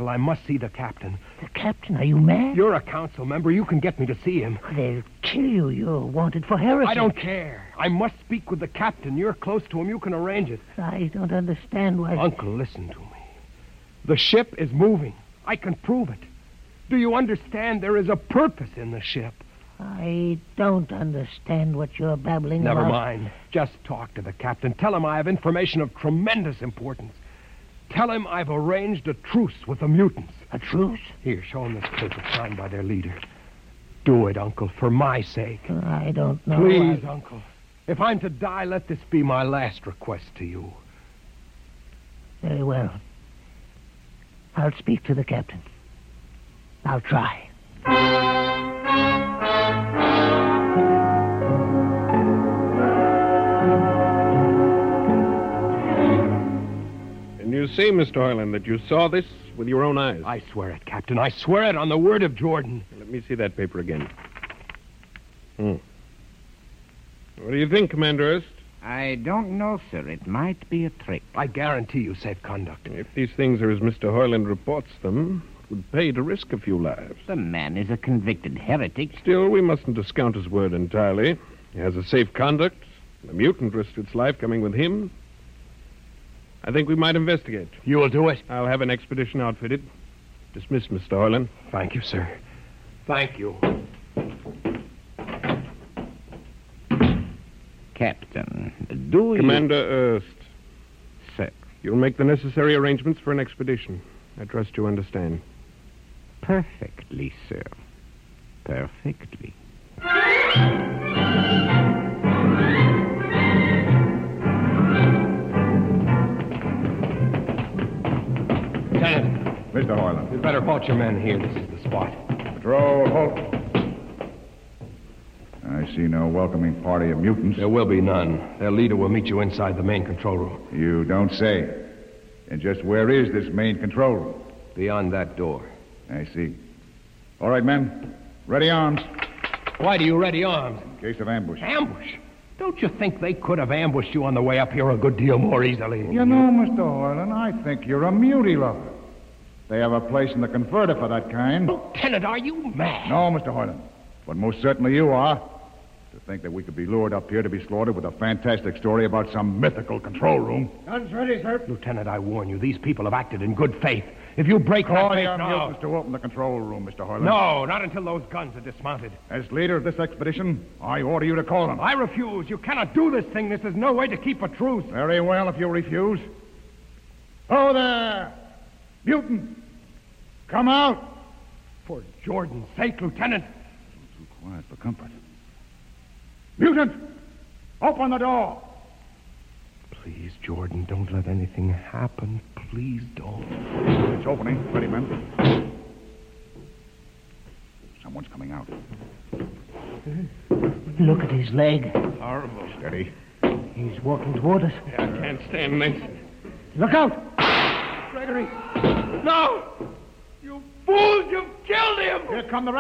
Uncle, I must see the captain. The captain? Are you mad? You're a council member. You can get me to see him. They'll kill you. You're wanted for heresy. I don't care. I must speak with the captain. You're close to him. You can arrange it. I don't understand why... Uncle, listen to me. The ship is moving. I can prove it. Do you understand? There is a purpose in the ship. I don't understand what you're babbling Never about. mind. Just talk to the captain. Tell him I have information of tremendous importance. Tell him I've arranged a truce with the mutants. A truce? Here, show him this paper signed by their leader. Do it, Uncle, for my sake. I don't know. Please, Uncle. If I'm to die, let this be my last request to you. Very well. I'll speak to the captain. I'll try. And you say, Mr. Hoyland, that you saw this with your own eyes? I swear it, Captain. I swear it on the word of Jordan. Let me see that paper again. What do you think, Commander Erst? I don't know, sir. It might be a trick. I guarantee you safe conduct. If these things are as Mr. Hoyland reports them, it would pay to risk a few lives. The man is a convicted heretic. Still, we mustn't discount his word entirely. He has a safe conduct. The mutant risked its life coming with him. I think we might investigate. You will do it? I'll have an expedition outfitted. Dismissed, Mr. Hoyland. Thank you, sir. Thank you. Captain, do Commander Erst. Sir. You'll make the necessary arrangements for an expedition. I trust you understand. Perfectly, sir. Perfectly. Lieutenant. Mr. Hoyland. You'd better halt your men here. This is the spot. Patrol, halt. I see no welcoming party of mutants. There will be none. Their leader will meet you inside the main control room. You don't say. And just where is this main control room? Beyond that door. I see. All right, men. Ready arms. Why do you ready arms? In case of ambush. Ambush? Don't you think they could have ambushed you on the way up here a good deal more easily? You know, Mr. Hoyland, I think you're a mutie lover. They have a place in the converter for that kind. Lieutenant, are you mad? No, Mr. Hoyland. But most certainly you are. To think that we could be lured up here to be slaughtered with a fantastic story about some mythical control room. Guns ready, sir. Lieutenant, I warn you, these people have acted in good faith. If you break that Call faith your now... mutants to open the control room, Mr. Hoyland. No, not until those guns are dismounted. As leader of this expedition, I order you to call them. I refuse. You cannot do this thing. This is no way to keep a truce. Very well, if you refuse. Oh, there! Mutant! Come out! For Jordan's sake, Lieutenant. Too quiet for comfort. Mutant! Open the door! Please, Jordan, don't let anything happen. Please don't. It's opening. Ready, men. Someone's coming out. Look at his leg. Horrible. Steady. He's walking toward us. I can't stand this. Look out! Gregory! No! You fools! You've killed him! Here come the rest.